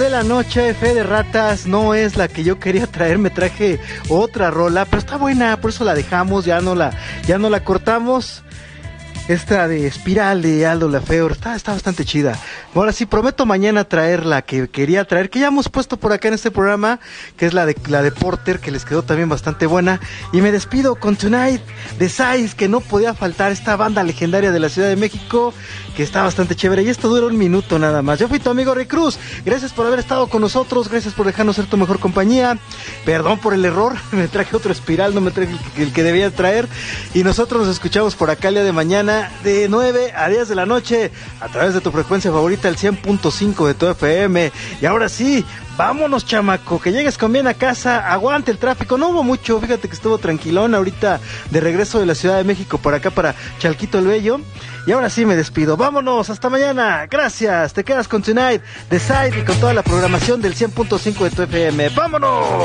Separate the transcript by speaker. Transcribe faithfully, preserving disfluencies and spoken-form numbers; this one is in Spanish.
Speaker 1: de la noche, Fe de Ratas, no es la que yo quería traer, me traje otra rola, pero está buena, por eso la dejamos, ya no la, ya no la cortamos. Esta de Espiral de Aldo Lafeur, está, está bastante chida. Ahora sí, prometo mañana traer la que quería traer, que ya hemos puesto por acá en este programa, que es la de la de Porter, que les quedó también bastante buena. Y me despido con Tonight de Size, que no podía faltar, esta banda legendaria de la Ciudad de México, que está bastante chévere. Y esto dura un minuto nada más. Yo fui tu amigo Rick Cruz, gracias por haber estado con nosotros, gracias por dejarnos ser tu mejor compañía. Perdón por el error, me traje otro Espiral, no me traje el, el que debía traer. Y nosotros nos escuchamos por acá el día de mañana, de nueve a diez de la noche, a través de tu frecuencia favorita, el cien punto cinco de tu F M. Y ahora sí, vámonos, chamaco, que llegues con bien a casa, aguante el tráfico, no hubo mucho, fíjate que estuvo tranquilón ahorita de regreso de la Ciudad de México por acá para Chalquito el Bello. Y ahora sí me despido, vámonos, hasta mañana, gracias, te quedas con Tonight, The Side y con toda la programación del cien punto cinco de tu F M, vámonos.